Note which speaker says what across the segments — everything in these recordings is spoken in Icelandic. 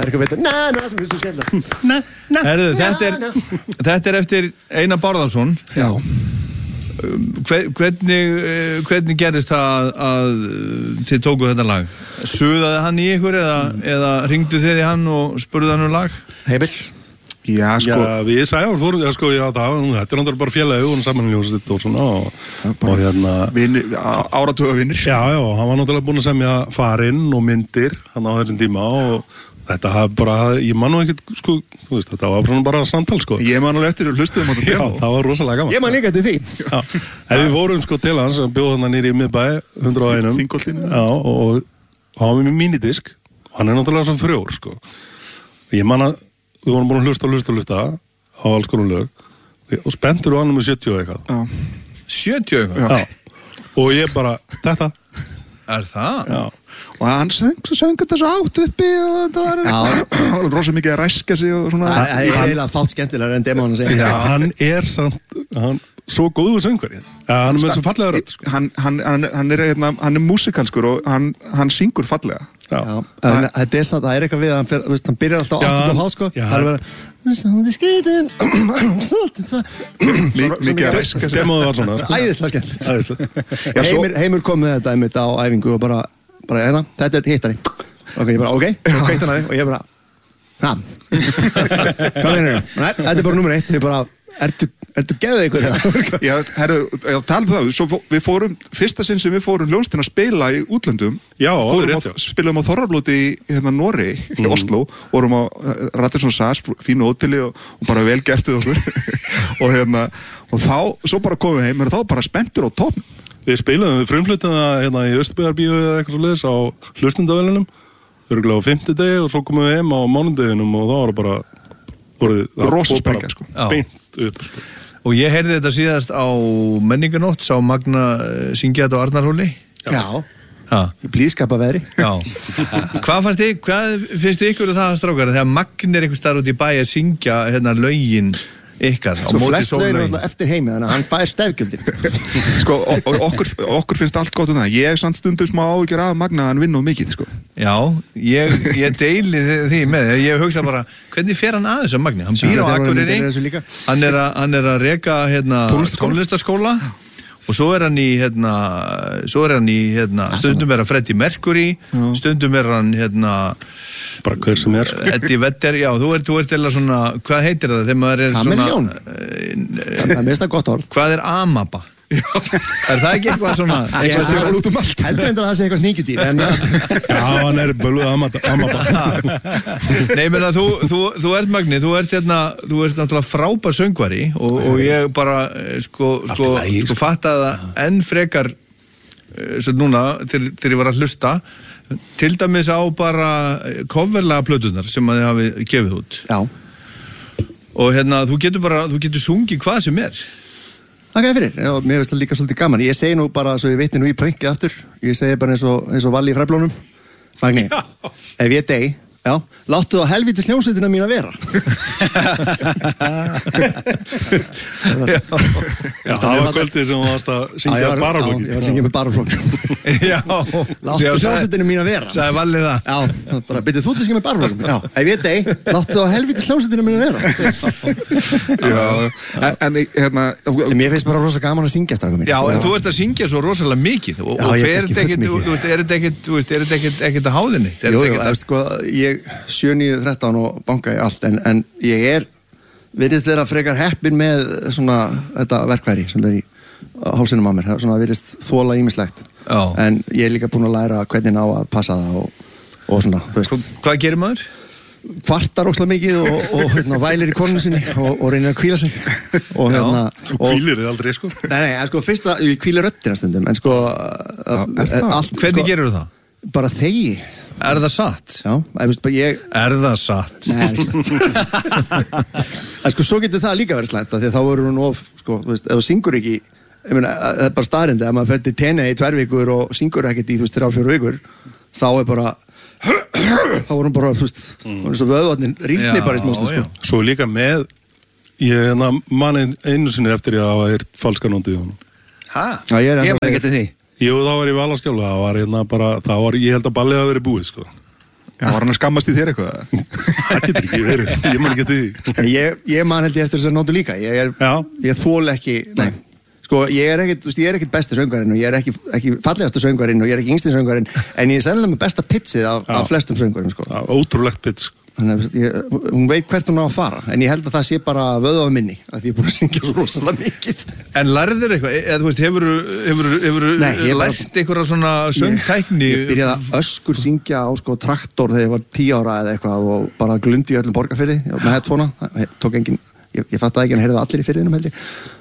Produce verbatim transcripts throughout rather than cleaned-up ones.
Speaker 1: er eitthvað veit na, na, sem er svo skemmtilegt
Speaker 2: na, na, Herðu, þetta, er,
Speaker 1: na, na.
Speaker 2: þetta er eftir Einar Bárðarson.
Speaker 1: Já.
Speaker 2: Hvernig, hvernig gerðist það að, að þið tóku þetta lag? Suðaði hann í ykkur eða, mm. eða ringdu þið í hann og spurðu hann um lag?
Speaker 1: Heimir?
Speaker 3: Já, sko.
Speaker 4: Já, við Sævar fórum, já, sko, já, það, þetta er náttúrulega bara félagi og saman í ljósið og svona og, og hérna...
Speaker 3: Áratuga vinnir.
Speaker 4: Já, já, hann var náttúrulega búinn að semja farinn og myndir hann á þessum tíma og þetta hafði bara, ég man nú ekkert, sko, þú veist, þetta var bara samtal, sko.
Speaker 3: Ég man alveg eftir hlustuðum á þetta
Speaker 4: demo. Já, það var rosalega gaman.
Speaker 1: Ég man líka eftir því.
Speaker 4: Já, ef við fórum, sko, til hans, bjóð hann nýri í miðbæ, hundrað og einum.
Speaker 3: Þingoltinu.
Speaker 4: Já, og hann var með mínidisk, og hann er náttúrulega svo frjór, sko. Ég man að, við vorum búin að hlusta, hlusta, hlusta á alls konar lög, og spenntur og hann með sjötíu og eitthvað.
Speaker 3: Já.
Speaker 2: sjötíu og eitthvað?
Speaker 4: Já. Og ég bara, þetta.
Speaker 2: Er það?
Speaker 4: Já.
Speaker 3: Og hann söng, söng þetta svo átt uppi og þetta var eitthvað, það var rosa mikið að ræska sig og svona.
Speaker 1: Það er eiginlega fátt skemmtilegar en demónu segja.
Speaker 4: Já, hann er samt, hann, svo góður söngvari. Ja, hann er með svo fallega rödd, sko.
Speaker 3: Hann, hann, hann, hann er, hérna, hann er músikalskur og hann, hann syngur fallega.
Speaker 4: Já.
Speaker 1: Já, en þetta er samt, það er eitthvað við að hann, fer, veist, hann byrjar alltaf átt upp á hát, sko.
Speaker 4: Já.
Speaker 1: Það er verið, svolítið skrítin, svolítið það.
Speaker 3: Mikið að ræska sig.
Speaker 4: Demóðu var svona.
Speaker 1: Æðislega skemmtilegt.
Speaker 4: Æðislega.
Speaker 1: Heimir, Heimir kom með þetta einmitt á æfingu og bara, bara, hérna, þetta er hittari. Ok, ég bara, ok, og kveikt hann að þið og ég bara, ha, hvað meinarðu? Nei, þetta er bara númer eitt, ég bara, ertu, ertu geðið ykkur eða?
Speaker 3: Já, herru, já, talum það, svo fó, við fórum, fyrsta sinn sem við fórum hljómsveitin að spila í útlöndum.
Speaker 4: Já, alveg
Speaker 3: Fórum
Speaker 4: rétt,
Speaker 3: á-
Speaker 4: já.
Speaker 3: Spilaðum á Þorrablóti í hérna Noregi, í Oslo, vorum á uh, Radisson Sas, fínu hóteli og, og bara vel gert við okkur. og hérna, og þá, svo bara komum við heim, og þá bara spenntur á topp.
Speaker 4: Við spilaðum við frumflutum það hérna í Östurbæjarbíu eða eitthvað svo leiðis á hlustendavölunum. Örgulega á fimmtudegi og svo komum við heim á mánudeginum og þá var það bara voruð,
Speaker 3: Rosa sprengja, sko.
Speaker 4: Beint upp, sko.
Speaker 2: Og ég heyrði þetta síðast á Menningarnótt, sá Magna uh, syngja þetta á Arnarhóli.
Speaker 1: Já,
Speaker 2: Ha.
Speaker 1: í blíðskapa veðri.
Speaker 2: Já. Hvað fannst þið, hvað finnst þið ykkur um það, strákar, þegar Magn er einhver staðar út í bæ að syngja hérna lögin ykkar á
Speaker 1: Sko
Speaker 2: móti
Speaker 1: flest lögin er
Speaker 2: sólögin?
Speaker 1: alltaf eftir heimi, þannig að hann fær stefgjöldin.
Speaker 3: Sko, og, og okkur, okkur finnst allt gott um það. Ég er samt stundum smá áhyggjur af Magna að hann vinna of mikið, sko.
Speaker 2: Já, ég, ég deili þi- því með þið. Ég hugsa bara, hvernig fer hann að þessu Magni? Hann býr á
Speaker 1: Þegar hann
Speaker 2: Akureyri,
Speaker 1: myndir þessu líka.
Speaker 2: hann er að, hann er að reka hérna, tónlistaskóla og svo er hann í, hérna, svo er hann í hérna, stundum er hann Freddie Mercury, stundum er hann hérna,
Speaker 4: Bara hver sem er, sko.
Speaker 2: Eddie Vedder, já, þú ert, þú ert eða svona, hvað heitir það þegar maður er
Speaker 1: Kameljón.
Speaker 2: svona,
Speaker 1: Það er mest að gott orð.
Speaker 2: hvað er amaba? Er það ekki eitthvað svona, eitthvað
Speaker 3: Það er
Speaker 2: sem
Speaker 3: út um allt.
Speaker 1: Heldur endur að það sé eitthvað sníkjudýr, en
Speaker 4: Já, hann er bölguð amaba.
Speaker 2: Nei, menna, þú, þú, þú ert Magni, þú ert hérna, þú ert náttúrulega frábær söngvari og, og ég bara, eh, sko, sko,
Speaker 4: Allt í lagi,
Speaker 2: sko fattaði það enn frekar, eh, svo núna, þegar, þegar ég var að hlusta, til dæmis á bara coverlega plötunar sem að þið hafi gefið út.
Speaker 1: já,
Speaker 2: Og hérna, þú getur bara, þú getur sungið hvað sem er.
Speaker 1: þakka þér fyrir. Já, mér finnst það líka svolítið gaman. Ég segi nú bara, svo ég vitni nú í pönkið aftur, ég segi bara eins og, eins og Valli í Fræflónum. Magni, ef ég dey, já, láttu þá helvítis hljómsveitina mín að vera.
Speaker 4: Já, það var kvöldið sem þú varst að
Speaker 1: Já, ég
Speaker 4: syngja
Speaker 1: var-
Speaker 4: baraflokkin.
Speaker 1: Já, ég var að syngja með baraflokkin.
Speaker 2: Já.
Speaker 1: Láttu hljómsveitinu mín að vera.
Speaker 2: Sagði Valli það.
Speaker 1: Já, bara, byrju, þú ert ekki með barflokkum. Já, ef ég dey, láttu þá helvítis hljómsveitinu mín að vera.
Speaker 3: Já, en, en hérna,
Speaker 1: En mér finnst bara rosa gaman að syngja, strákum mér.
Speaker 2: Já, en þú ert að syngja svo rosalega mikið og,
Speaker 1: Já,
Speaker 2: og
Speaker 1: ég
Speaker 2: fer
Speaker 1: kannski
Speaker 2: þetta ekkit,
Speaker 1: full
Speaker 2: þú
Speaker 1: mikið.
Speaker 2: þú veist, er þetta ekkit, þú veist, er þetta ekkit, ekkit að háðinni?
Speaker 1: Jú, jú, eftir, sko, ég sjö níu þrettán og banka í allt, en, en ég er, virðist vera frekar heppin með svona, þetta verkværi sem er í hálsinum á mér, svona virðist þóla ýmislegt.
Speaker 2: Já.
Speaker 1: En ég er líka búin að læra hvernig ná að passa það og, og svona, þú veist.
Speaker 2: Hvað, hvað gerir maður?
Speaker 1: Kvartar óslega mikið og, og hérna, vælir í konunni sinni og, og reynir að hvíla sig og hérna
Speaker 4: Þú
Speaker 1: og,
Speaker 4: hvílir þið aldrei, sko.
Speaker 1: nei, nei, en sko fyrst að ég hvíli röddina stundum en sko að, allt,
Speaker 2: Hvernig
Speaker 1: sko,
Speaker 2: gerir það?
Speaker 1: bara þegi
Speaker 2: Er það satt?
Speaker 1: já, ég veist bara ég
Speaker 2: Er það satt?
Speaker 1: nei, ekki satt. en sko svo getur það líka verið slæmt af því að þá verður hún of sko, þú veist, ef þú syngur ekki ég meina, það er bara staðrindi að maður fer til tenni í tvær vikur og syngur ekkert í, þú veist, þrjár, fjórar vikur þá er bara þá voru hún bara, þú veist, hún er svo vöðvarnir rýrni bara í smústu, sko.
Speaker 2: já.
Speaker 4: Svo líka með, ég hérna, man ein- einu sinni eftir ég að hafa heyrt falskanóndið í honum.
Speaker 5: Hæ?
Speaker 1: Já, ég er ennþá-
Speaker 5: Ég var ekki eftir því.
Speaker 4: Jú, þá var ég vel að skjála, það var hérna bara, það var, ég held að ballið hafi verið búið, sko.
Speaker 3: Já, var hann að skammast í þér eitthvað?
Speaker 4: Það getur ekki verið, ég man ekki því
Speaker 1: ég, ég man held ég eftir þess að nótu líka ég, er, ég þól ekki nei. Sko, ég er ekkit, ég er ekkit besti söngvarinn og ég er ekki, ekki fallegasti söngvarinn og ég er ekki yngsti söngvarinn en ég er sennilega með besta pitsið af, af flestum söngvarinn sko.
Speaker 4: Já, ótrúlegt pits sko.
Speaker 1: Þannig að ég, hún veit hvert hún á að fara en ég held að það sé bara vöðu á minni að því ég er búin að syngja svo rosalega mikið.
Speaker 2: En lærður eitthvað, eða þú veist, hefur þú lært einhverja svona söngtækni?
Speaker 1: Ég, ég byrjaði að öskur syngja á sko traktor þegar ég var tíu ára eða eitthvað og bara glundi í öllum Borgarfirði með headphonea, tók engin, ég, ég fattaði ekki en heyrðu allir í firðinum held ég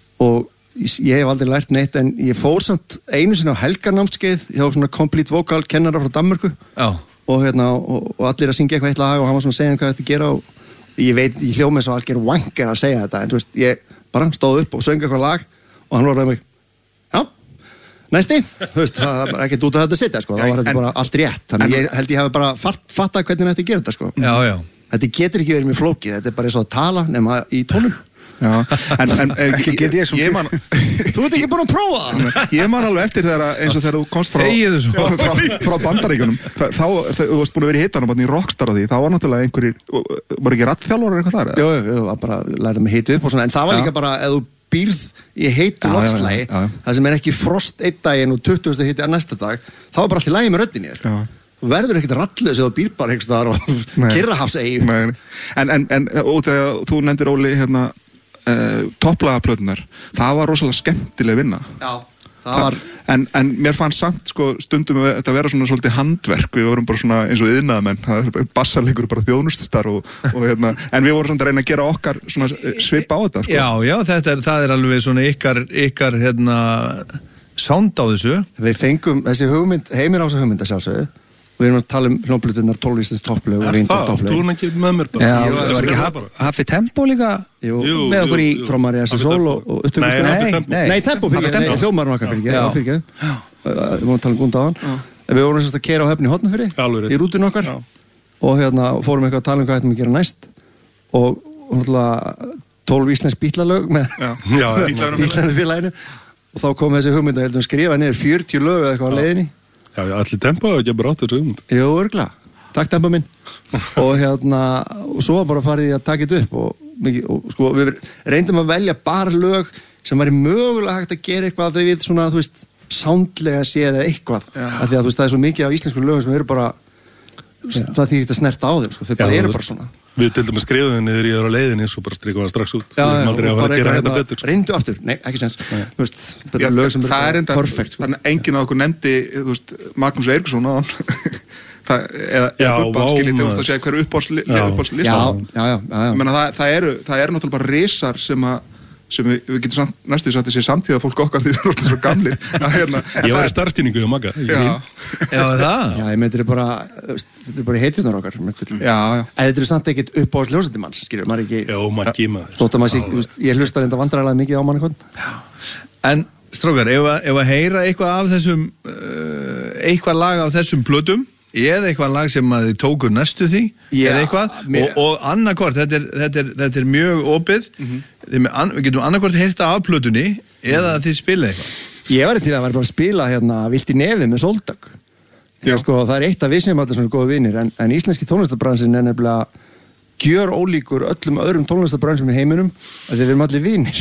Speaker 1: og ég, ég hef aldrei lært neitt en ég fór samt einu sinni á helgarnámskeið hjá svona complete vocal kennara frá Danmörku. Já. Og, hérna, og, og allir að syngja eitthvað eitt lag og hann var svona að segja hvað þetta gera og ég veit, ég hljóð mig svo algjör wanker að segja þetta en þú veist, ég bara stóð upp og söng eitthvað lag og hann loraði mig já, næsti þú veist, það var ekkert út af þetta að setja sko, þá var þetta en, bara allt rétt, þannig en, ég held ég hafi bara fatt, fattað hvernig þetta gera þetta sko
Speaker 2: já, já.
Speaker 1: Þetta getur ekki verið mjög flókið, þetta er bara eins og að tala nema í tónum
Speaker 3: Já, en, en ekki get ég svo
Speaker 1: ég man, þú ert ekki búin að prófa
Speaker 3: það ég man alveg eftir þegar eins og þegar þú komst frá, frá, frá Bandaríkjunum þá, þá þú varst búin að vera í hitanum í Rockstar á því, þá var náttúrulega einhverjir var ekki rattþjálfarar eitthvað þar?
Speaker 1: Jú, jú, bara lærið mig hitu upp og svona en það var líka bara, ef þú býrð í heitu loftslagi, það sem er ekki frost einn daginn og tuttugustu hiti að næsta dag þá er bara allt í lagi með röddinni þér þú verður ekkert rallus eða býr bara einhvers staðar og Kyrrahafseyju
Speaker 3: en, en, en og þegar þú nefndir Óli hérna Uh, topplagaplötunar, það var rosalega skemmtileg vinna.
Speaker 1: Já, það var
Speaker 3: en, en mér fannst samt sko stundum að þetta vera svona svolítið handverk við vorum bara svona eins og iðnaðarmenn það er bassarleikur bara þjónustustar og, og hérna, en við vorum svona að reyna að gera okkar svona svipa á þetta sko.
Speaker 2: Já, já, þetta er, það er alveg svona ykkar, ykkar hérna sound á þessu.
Speaker 1: Við fengum þessi hugmynd, Heimir á þessu hugmynd að sjálfsögðu og við erum að tala um hljómplötunar tólf íslensk topplög og reyndar topplög.
Speaker 4: Er það? Þú er ekki með mér bara.
Speaker 5: Já, það var ekki Hafi Tempo líka
Speaker 1: jú,
Speaker 5: með okkur í
Speaker 1: Trommari S S Sól og upptökustöð.
Speaker 5: Nei, nei, nei.
Speaker 1: Nei, Tempo fyrir ekki, hljómarinn okkar fyrir ekki, já, fyrir ekki. Við vorum að tala um Gunda á hann. Við vorum semst að keyra á Höfn í Hornafirði í rútinu okkar og hérna fórum eitthvað að tala um hvað ættum að gera næst og náttúrulega tólf íslensk bítlalög með Bítlarnafélaginu og þá kom þessi hugmynd að skrifa niður fjörutíu lög eða eitthvað á leiðinni.
Speaker 4: Já, allir Tempo hefur ekki bara átt þessu hugmynd.
Speaker 1: Jú, örgulega. Takk Tempo minn. og hérna, og svo var bara farið að taka þetta upp og, mikið, og sko, við reyndum að velja bara lög sem væri mögulega hægt að gera eitthvað þegar við svona, þú veist, soundlega séð eða eitthvað. Af því að þú veist, það er svo mikið af íslensku lögum sem eru bara, Já. það þýr ekki að snerta á þeim, sko. Þau bara Já, eru bara svona.
Speaker 4: Við til dæmis skrifum þenni þegar ég er á leiðinni svo bara strykum það strax út.
Speaker 1: Já, já,
Speaker 4: og bara eitthvað
Speaker 1: reyndu aftur. Nei, ekki sens. Þú veist, þetta er lög sem
Speaker 3: er
Speaker 1: perfekt, sko.
Speaker 3: Þannig enginn af okkur nefndi, þú veist, Magnús Eiríksson á hann. eða Bubba, skiljið, þú veist að segja hverju uppáhaldslista.
Speaker 1: Já, já, já, já.
Speaker 3: Ég meina, það, það eru, það eru náttúrulega bara risar sem að sem við, við getum samt, næstu þess að þessi samtíða fólk okkar því við erum svo gamli hérna,
Speaker 4: ég var í starfstýningu og Magga
Speaker 2: já, já, það
Speaker 1: já, ég meintir bara þetta er bara heitirnar okkar meintir,
Speaker 3: já, já.
Speaker 1: En þetta er samt ekkert upp á hljómsveitir manns skilur, maður ekki
Speaker 4: já, Maggi maður
Speaker 1: þótt að maður sé, veist, ég hlusta reynda vandræðilega mikið á mann eitthvað
Speaker 2: en strókar, ef að, ef að heyra eitthvað af þessum uh, eitthvað lag af þessum plötum eða eitthvað lag sem að þið tókur næstu því
Speaker 1: Já,
Speaker 2: eða eitthvað
Speaker 1: mér...
Speaker 2: og, og annarkvort, þetta er, þetta, er, þetta er mjög opið mm -hmm. an, við getum annarkvort heyrta af plötunni eða mm. þið spila eitthvað
Speaker 1: Ég var til að vera bara að spila hérna vilt í nefið með Sóldögg því sko það er eitt af við sem allir svona góða vinir en, en íslenski tónlistabransin er nefnilega gjör ólíkur öllum öðrum tónlistabransin í heiminum að við erum allir vinir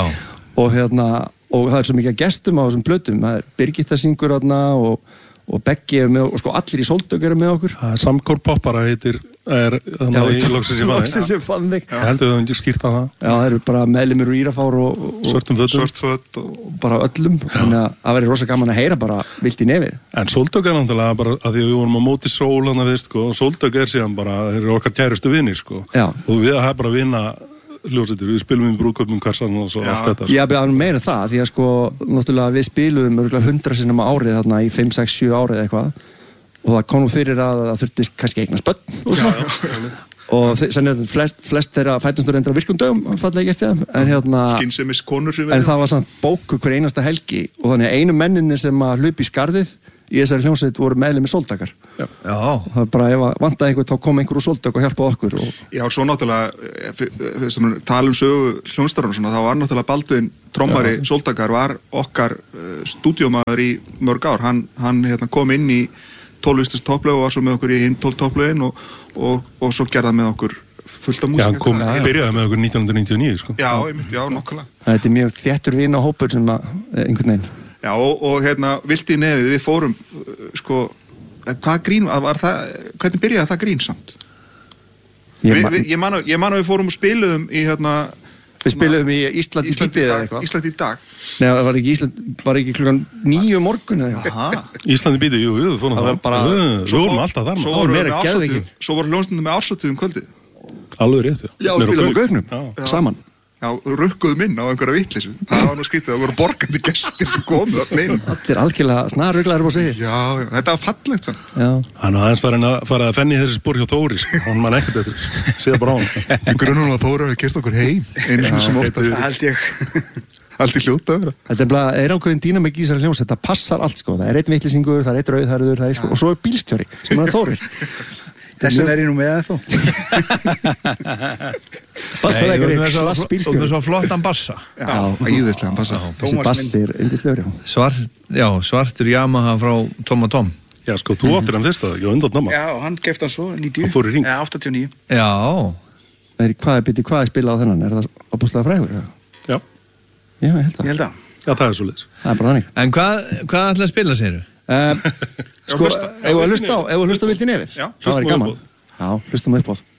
Speaker 1: og hérna og það er svo mikið að gestum á þessum plötum það er Birgitta syngur hérna og og Beggi er með, og sko allir í Sóldögg eru með okkur.
Speaker 4: Samkór Poppara heitir, er þannig í Loksins
Speaker 1: ég fann þig.
Speaker 4: Ég heldur að það skýrt að það.
Speaker 1: Já, það eru bara meðlimir úr Írafár og, og
Speaker 4: Svörtum fötum.
Speaker 3: Svört
Speaker 1: og bara öllum. Þannig að það verður rosa gaman að heyra bara vilt í nefið.
Speaker 4: En Sóldögg er náttúrulega bara, að því að við vorum á móti sól hann að við, sko, og Sóldögg er síðan bara, þeir eru okkar kærustu vinir, sko.
Speaker 1: Já.
Speaker 4: Og við að bara vinna hljómsveitir, við spilum í brúðkaupum kassan og svo allt þetta.
Speaker 1: Já, beðan meira það, því að sko, náttúrulega við spilum örgulega hundra sinnum á árið þarna í fimm, sex, sjö árið eitthvað og það kom nú fyrir að það þurfti kannski eignast börn og svo. Og þannig að flest, flest þeirra fætumstur reyndar á virkum dögum, fallega gert ég það, en hérna...
Speaker 3: Skynsemis konur sem við...
Speaker 1: En það var samt bóku hver einasta helgi og þannig að einu menninni sem að hlupi í skarðið í þessari hljómsveit voru meðlimir Sóldöggar. Já. Það er bara ef að vantaði einhver, þá kom einhver úr Sóldögg og hjálpaði okkur. Og...
Speaker 3: Já, svo náttúrulega, tala um sögu hljómsveitarnar og svona, þá var náttúrulega Baldvin trommari Sóldöggar var okkar uh, stúdíómaður í mörg ár. Hann, hann hérna, kom inn í tólf íslensk topplög og var svo með okkur í hinn tólf topplögin og, og, og svo gerða með okkur fullt af músík.
Speaker 4: Já, hann kom, ja, byrjaði með okkur nítján hundruð níutíu og níu, sko.
Speaker 3: Já, einmitt, já, nokkulega.
Speaker 1: Þetta er mjög þéttur vina hópur sem að, einhvern veginn.
Speaker 3: Já, og, og hérna, vilti í nefið, við fórum, sko, hvað grín, var það, hvernig byrjaði það grín samt?
Speaker 1: Ég,
Speaker 3: Vi,
Speaker 1: man,
Speaker 3: vi, ég, man, ég man að við fórum og spiluðum í, hérna,
Speaker 1: við spiluðum í Ísland í
Speaker 3: Ísland í
Speaker 1: lítið eða
Speaker 3: dag,
Speaker 1: eitthvað.
Speaker 3: Ísland í dag.
Speaker 1: Nei, það var ekki Ísland, var ekki klukkan níu morgun eða eitthvað.
Speaker 3: Aha.
Speaker 4: Íslandi býtu, jú, jú, við fórum
Speaker 1: Það var
Speaker 4: það.
Speaker 1: bara-
Speaker 4: Við
Speaker 3: Svo
Speaker 4: vorum
Speaker 3: fór-
Speaker 4: alltaf þar.
Speaker 3: Svo
Speaker 4: maður.
Speaker 3: vorum við
Speaker 1: meira
Speaker 3: með
Speaker 1: geðveikin.
Speaker 3: árshátíðum- svo voru ljónsnundum með árshátíðum kvöldið.
Speaker 4: Alveg rétt, já.
Speaker 1: Já,
Speaker 4: Niður á
Speaker 1: spilaðum á
Speaker 4: Gauk.
Speaker 1: Gauknum,
Speaker 4: Já.
Speaker 1: saman.
Speaker 3: Já, rukkuðum inn á einhverja vitleysu. Það var nú skrítið, það voru borgandi gestir sem komu þarna inn.
Speaker 1: Allir algjörlega snaruglaður upp á sig.
Speaker 3: Já, já, þetta var fallegt samt.
Speaker 1: Já.
Speaker 4: Hann var aðeins farin að fara að fenni þessi spór hjá Þóri, sko. Hann man ekkert þetta. Séða bara á hann.
Speaker 3: Í grunnum að Þóra hefði kert okkur heim. Einu sem ofta.
Speaker 5: Held ég.
Speaker 3: Allt í hljóta að vera.
Speaker 1: Þetta er bara, er ákveðin dýnamik í þessari hljómsveit, þetta passar allt sko, það er einn vitlýsingur, það er einn rauðhærður, það er sko, og svo er bílstjóri, sem er Þórir.
Speaker 5: Þessu er ég nú með það þó.
Speaker 1: Bassar
Speaker 2: Nei,
Speaker 1: ekkert
Speaker 2: þú
Speaker 1: einn
Speaker 2: ert með
Speaker 1: slass
Speaker 2: svo- þú ert
Speaker 1: bílstjóri.
Speaker 2: með svo flottan bassa.
Speaker 3: Já, æðislega, hann passa.
Speaker 1: Þessi
Speaker 5: Tómas
Speaker 1: bass er yndislegur, já.
Speaker 2: Svart, já, svartur Yamaha frá Tom og Tom.
Speaker 4: Já, sko, þú áttir hann fyrst að, ég undan namma.
Speaker 5: Já, hann kefti hann svo, níutíu.
Speaker 4: Hann fór í hring.
Speaker 5: Já, áttatíu og níu.
Speaker 2: Já,
Speaker 1: Er, hvað er byrti, hvað er spilað á þennan? Er það opaslega frægur? Já,
Speaker 4: Já,
Speaker 1: já ég held
Speaker 5: Ég
Speaker 1: það.
Speaker 5: held að.
Speaker 4: já, það er svo leiðis.
Speaker 1: Það er bara þannig.
Speaker 2: en hvað, hvað ætlaði að spila séru?
Speaker 1: Um, sko, ef við að hlusta á, ef við að hlusta á vilt í nefið,
Speaker 3: Já,
Speaker 1: þá er
Speaker 4: hlustum á
Speaker 1: gaman.
Speaker 4: uppboð.
Speaker 1: Já, hlustum á uppbóð.